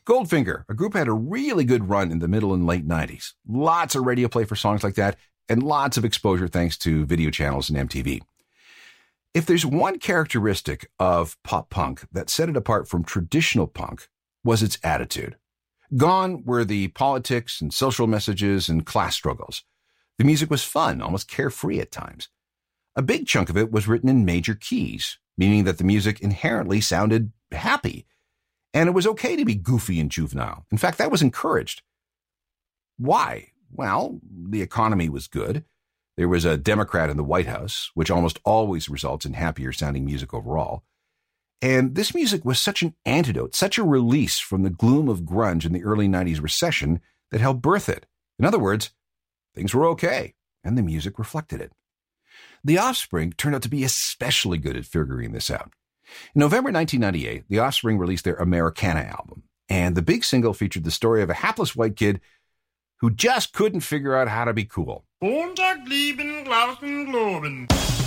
Goldfinger, a group had a really good run in the middle and late 90s. Lots of radio play for songs like that, and lots of exposure thanks to video channels and MTV. If there's one characteristic of pop punk that set it apart from traditional punk, was its attitude. Gone were the politics and social messages and class struggles. The music was fun, almost carefree at times. A big chunk of it was written in major keys, meaning that the music inherently sounded happy. And it was okay to be goofy and juvenile. In fact, that was encouraged. Why? Well, the economy was good. There was a Democrat in the White House, which almost always results in happier sounding music overall. And this music was such an antidote, such a release from the gloom of grunge in the early 90s recession that helped birth it. In other words, things were okay, and the music reflected it. The Offspring turned out to be especially good at figuring this out. In November 1998, The Offspring released their Americana album, and the big single featured the story of a hapless white kid who just couldn't figure out how to be cool. Montag lieben, Glauben, Globen.